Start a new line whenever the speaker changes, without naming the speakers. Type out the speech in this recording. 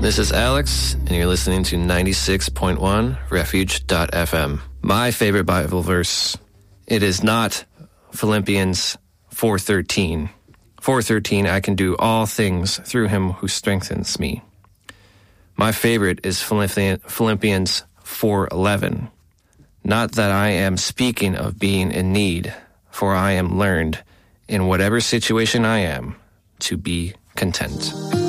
This is Alex, and you're listening to 96.1 Refuge.fm. My favorite Bible verse, it is not Philippians 4:13. 4:13, I can do all things through him who strengthens me. My favorite is Philippians 4:11. Not that I am speaking of being in need, for I am learned in whatever situation I am to be content.